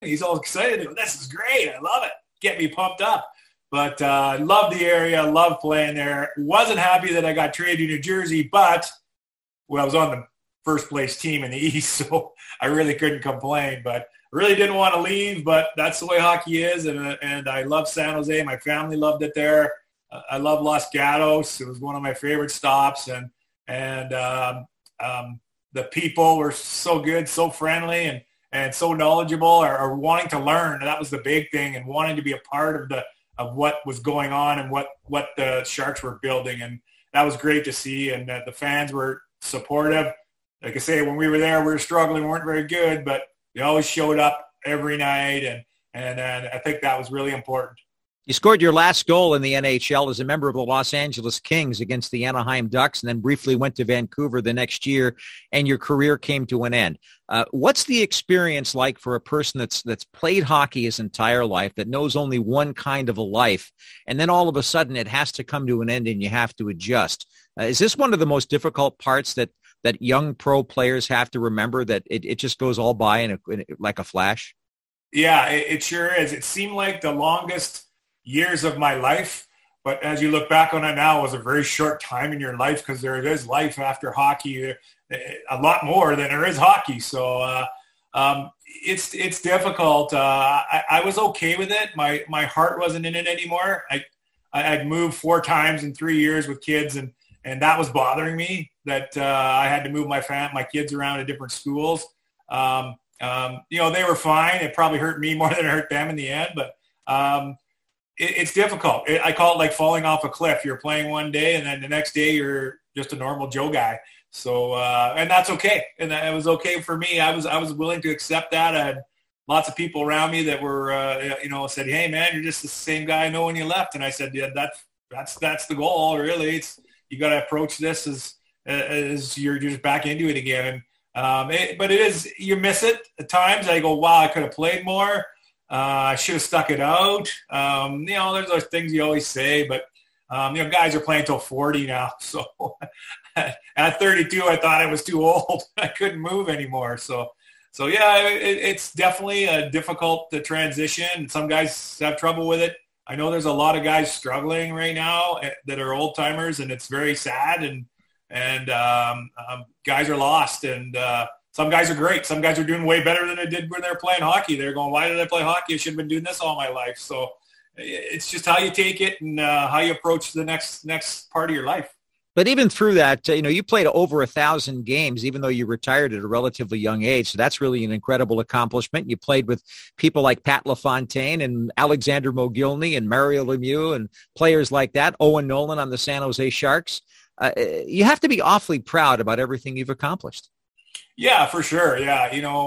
He's all excited. This is great. I love it. Get me pumped up. But I love the area. Love playing there. Wasn't happy that I got traded to New Jersey, but I was on the first place team in the East, so I really couldn't complain. But I really didn't want to leave, but that's the way hockey is. And I love San Jose. My family loved it there. I love Los Gatos. It was one of my favorite stops. And the people were so good, so friendly, and so knowledgeable, or wanting to learn. And that was the big thing, and wanting to be a part of what was going on and what the Sharks were building. And that was great to see. And the fans were supportive. Like I say, when we were there, we were struggling, weren't very good, but they always showed up every night. And I think that was really important. You scored your last goal in the NHL as a member of the Los Angeles Kings against the Anaheim Ducks, and then briefly went to Vancouver the next year, and your career came to an end. What's the experience like for a person that's played hockey his entire life, that knows only one kind of a life, and then all of a sudden it has to come to an end and you have to adjust? Is this one of the most difficult parts that young pro players have to remember, that it just goes all by like a flash? Yeah, it sure is. It seemed like the longest years of my life, but as you look back on it now, it was a very short time in your life, because there is life after hockey, a lot more than there is hockey. So it's difficult. I was okay with it. My heart wasn't in it anymore. I'd moved 4 times in 3 years with kids, and that was bothering me, that I had to move my kids around to different schools. They were fine. It probably hurt me more than it hurt them in the end, but it's difficult. I call it like falling off a cliff. You're playing one day, and then the next day you're just a normal Joe guy. So, and that's okay. And it was okay for me. I was willing to accept that. I had lots of people around me that were, said, "Hey man, you're just the same guy I know when you left." And I said, "Yeah, that's the goal. Really, you got to approach this as you're just back into it again." But it is, you miss it at times. I go, wow, I could have played more. I should have stuck it out. There's those things you always say, but guys are playing till 40 now. So at 32, I thought I was too old. I couldn't move anymore. So yeah, it's definitely a difficult transition. Some guys have trouble with it. I know there's a lot of guys struggling right now that are old timers, and it's very sad. And guys are lost, and some guys are great. Some guys are doing way better than they did when they were playing hockey. They're going, why did I play hockey? I should have been doing this all my life. So it's just how you take it and how you approach the next part of your life. But even through that, you played over 1,000 games, even though you retired at a relatively young age. So that's really an incredible accomplishment. You played with people like Pat LaFontaine and Alexander Mogilny and Mario Lemieux and players like that, Owen Nolan on the San Jose Sharks. You have to be awfully proud about everything you've accomplished. Yeah, for sure. Yeah.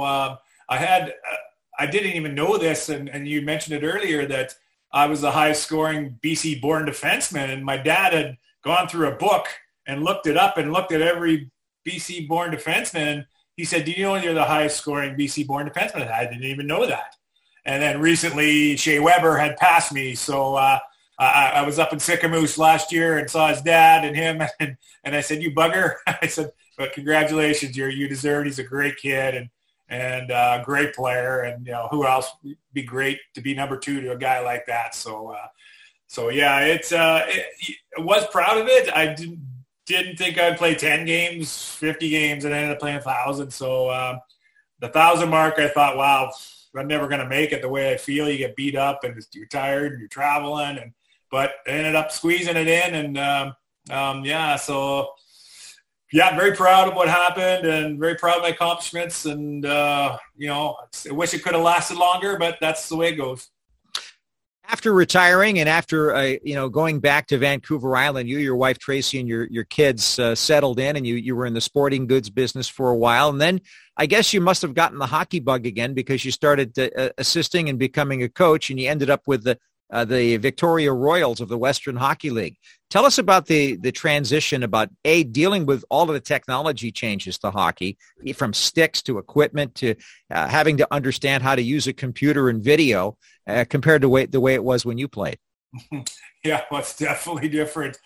I didn't even know this. And you mentioned it earlier that I was the highest scoring BC born defenseman. And my dad had gone through a book and looked it up and looked at every BC born defenseman. He said, "Do you know you're the highest scoring BC born defenseman?" I didn't even know that. And then recently Shea Weber had passed me. So I was up in Sicamous last year and saw his dad and him. And I said, "You bugger." I said, "But congratulations, you deserve it. He's a great kid and a great player. And, who else would be great to be number 2 to a guy like that?" So yeah, I was proud of it. I didn't think I'd play 10 games, 50 games, and I ended up playing 1,000. So the 1,000 mark, I thought, wow, I'm never going to make it the way I feel. You get beat up and you're tired and you're traveling. But I ended up squeezing it in. And, so yeah, very proud of what happened and very proud of my accomplishments. And, I wish it could have lasted longer, but that's the way it goes. After retiring and after, going back to Vancouver Island, you, your wife, Tracy, and your kids settled in, and you were in the sporting goods business for a while. And then I guess you must have gotten the hockey bug again, because you started assisting and becoming a coach, and you ended up with the Victoria Royals of the Western Hockey League. Tell us about the transition, about dealing with all of the technology changes to hockey, from sticks to equipment to having to understand how to use a computer and video compared to the way it was when you played. Yeah, well, it's definitely different.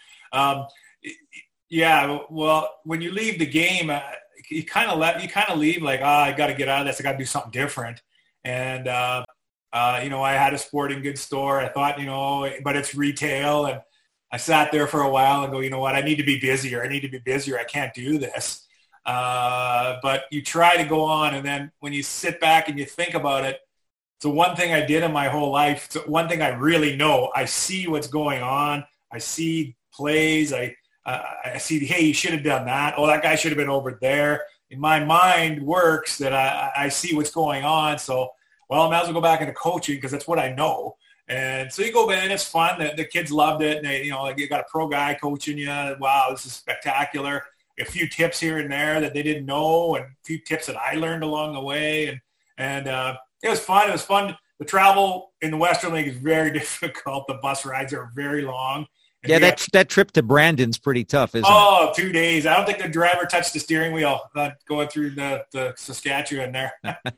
Well, when you leave the game, you kind of leave like, I got to get out of this. I got to do something different. And, I had a sporting goods store. I thought, but it's retail. And I sat there for a while and go, you know what, I need to be busier. I can't do this. But you try to go on. And then when you sit back and you think about it, so one thing I did in my whole life, so one thing I really know, I see what's going on. I see plays. I see, hey, you should have done that. Oh, that guy should have been over there. In my mind works that I see what's going on. So, well, I might as well go back into coaching because that's what I know. And so you go in, it's fun. The kids loved it. And they, you got a pro guy coaching you. Wow, this is spectacular. A few tips here and there that they didn't know, and a few tips that I learned along the way. And it was fun. It was fun. The travel in the Western League is very difficult. The bus rides are very long. And yeah, that trip to Brandon's pretty tough, isn't it? Oh, 2 days. I don't think the driver touched the steering wheel going through the Saskatchewan there.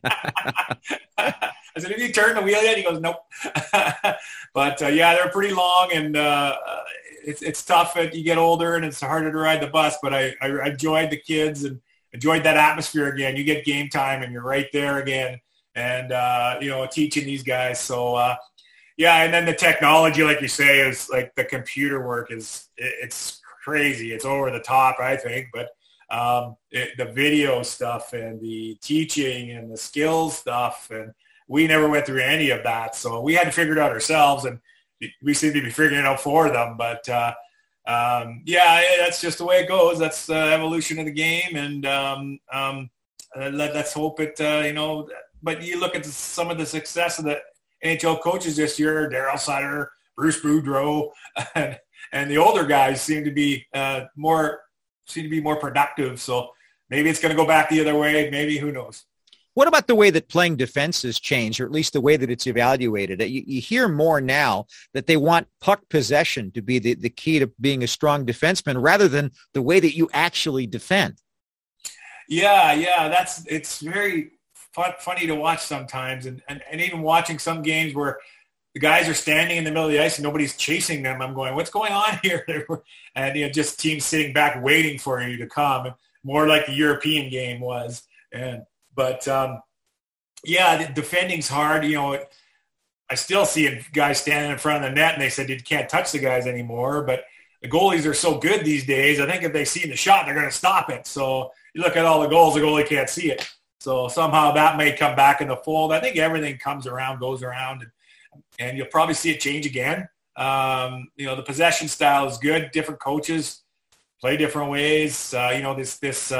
I said, have you turned the wheel yet? He goes, nope. But, they're pretty long, and it's tough as you get older, and it's harder to ride the bus. But I enjoyed the kids and enjoyed that atmosphere again. You get game time, and you're right there again, and, teaching these guys. So, and then the technology, like you say, is like the computer work it's crazy. It's over the top, I think. But the video stuff and the teaching and the skills stuff, and we never went through any of that. So we had to figure it out ourselves, and we seem to be figuring it out for them. But, that's just the way it goes. That's the evolution of the game. And let's hope it, but you look at some of the success of the NHL coaches this year, Darryl Sutter, Bruce Boudreau, and the older guys seem to be more productive. So maybe it's going to go back the other way. Maybe, who knows? What about the way that playing defense has changed, or at least the way that it's evaluated? You hear more now that they want puck possession to be the key to being a strong defenseman rather than the way that you actually defend. Yeah, it's very funny to watch sometimes, and even watching some games where the guys are standing in the middle of the ice and nobody's chasing them. I'm going, what's going on here? And just teams sitting back waiting for you to come, more like the European game was. But defending's hard. I still see guys standing in front of the net, and they said you can't touch the guys anymore. But the goalies are so good these days. I think if they see the shot, they're going to stop it. So you look at all the goals, the goalie can't see it. So somehow that may come back in the fold. I think everything comes around, goes around, and you'll probably see it change again. The possession style is good. Different coaches play different ways. This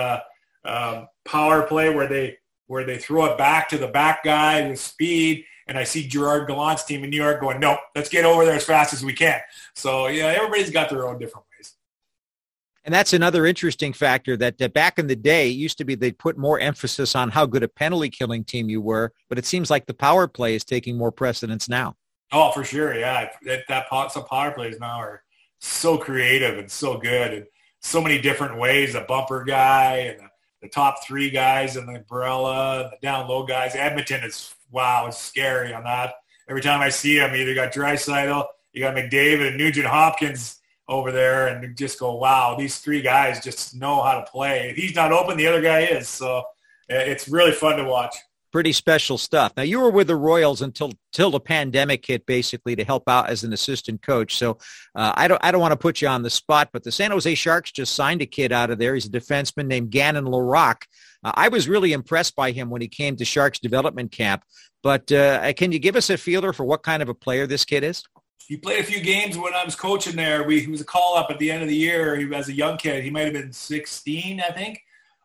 power play where they throw it back to the back guy with speed. And I see Gerard Gallant's team in New York going, no, let's get over there as fast as we can. So, everybody's got their own different ways. And that's another interesting factor that back in the day, it used to be they'd put more emphasis on how good a penalty-killing team you were, but it seems like the power play is taking more precedence now. Oh, for sure, yeah. Some power plays now are so creative and so good, and so many different ways. The bumper guy and the top three guys and the umbrella and the down low guys. Edmonton is, it's scary on that. Every time I see them, either got Draisaitl, you got McDavid and Nugent-Hopkins over there, and just go, wow, these three guys just know how to play. If he's not open, the other guy is. So it's really fun to watch. Pretty special stuff. Now, you were with the Royals until the pandemic hit, basically, to help out as an assistant coach. So I don't want to put you on the spot, but the San Jose Sharks just signed a kid out of there. He's a defenseman named Gannon Larocque. I was really impressed by him when he came to Sharks development camp. But can you give us a feeler for what kind of a player this kid is? He played a few games when I was coaching there. He was a call-up at the end of the year. He was a young kid. He might have been 16, I think.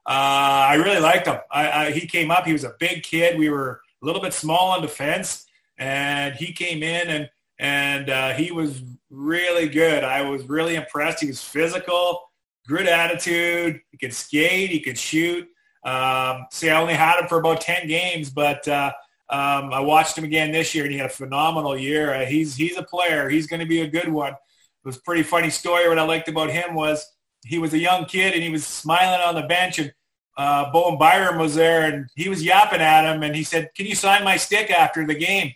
I really liked him. He came up. He was a big kid. We were a little bit small on defense, and he came in, and he was really good. I was really impressed. He was physical, good attitude. He could skate. He could shoot. I only had him for about 10 games, but I watched him again this year, and he had a phenomenal year. He's a player. He's going to be a good one. It was a pretty funny story. What I liked about him was he was a young kid, and he was smiling on the bench, and Bowen Byram was there, and he was yapping at him, and he said, "Can you sign my stick after the game?"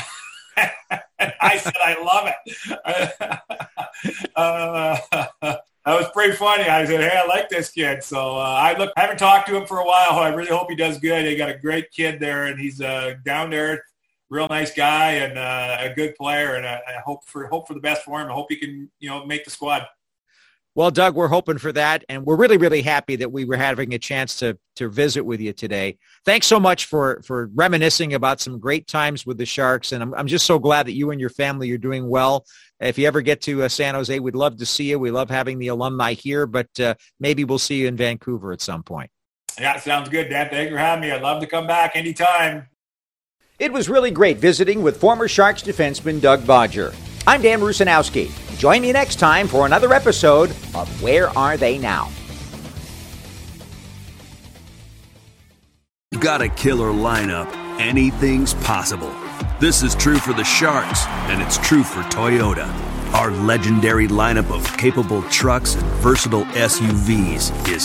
And I said, "I love it." That was pretty funny. I said, hey, I like this kid. So I haven't talked to him for a while. I really hope he does good. They got a great kid there, and he's down there, real nice guy and a good player. And I hope for the best for him. I hope he can, make the squad. Well, Doug, we're hoping for that, and we're really, really happy that we were having a chance to visit with you today. Thanks so much for reminiscing about some great times with the Sharks, and I'm just so glad that you and your family are doing well. If you ever get to San Jose, we'd love to see you. We love having the alumni here, but maybe we'll see you in Vancouver at some point. Yeah, sounds good, Dan. Thanks for having me. I'd love to come back anytime. It was really great visiting with former Sharks defenseman Doug Bodger. I'm Dan Rusanowski. Join me next time for another episode of Where Are They Now? Got a killer lineup. Anything's possible. This is true for the Sharks, and it's true for Toyota. Our legendary lineup of capable trucks and versatile SUVs is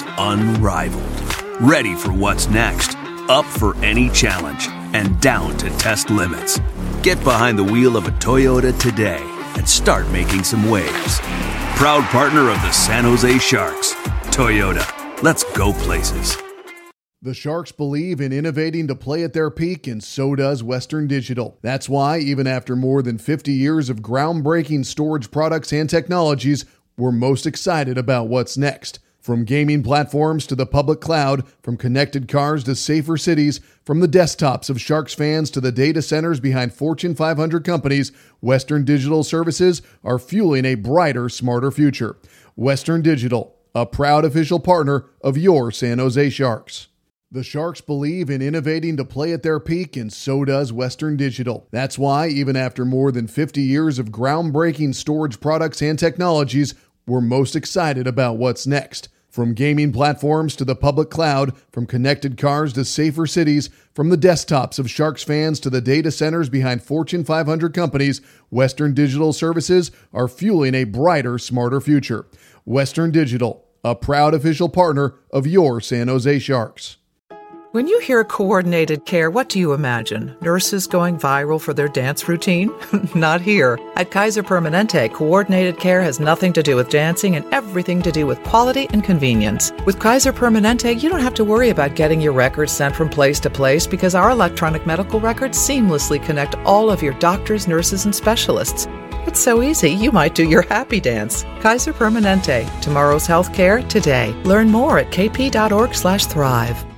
unrivaled. Ready for what's next, up for any challenge, and down to test limits. Get behind the wheel of a Toyota today and start making some waves. Proud partner of the San Jose Sharks. Toyota, let's go places. The Sharks believe in innovating to play at their peak, and so does Western Digital. That's why, even after more than 50 years of groundbreaking storage products and technologies, we're most excited about what's next. From gaming platforms to the public cloud, from connected cars to safer cities, from the desktops of Sharks fans to the data centers behind Fortune 500 companies, Western Digital services are fueling a brighter, smarter future. Western Digital, a proud official partner of your San Jose Sharks. The Sharks believe in innovating to play at their peak, and so does Western Digital. That's why, even after more than 50 years of groundbreaking storage products and technologies, we're most excited about what's next. From gaming platforms to the public cloud, from connected cars to safer cities, from the desktops of Sharks fans to the data centers behind Fortune 500 companies, Western Digital services are fueling a brighter, smarter future. Western Digital, a proud official partner of your San Jose Sharks. When you hear coordinated care, what do you imagine? Nurses going viral for their dance routine? Not here. At Kaiser Permanente, coordinated care has nothing to do with dancing and everything to do with quality and convenience. With Kaiser Permanente, you don't have to worry about getting your records sent from place to place because our electronic medical records seamlessly connect all of your doctors, nurses, and specialists. It's so easy, you might do your happy dance. Kaiser Permanente. Tomorrow's healthcare today. Learn more at kp.org/thrive.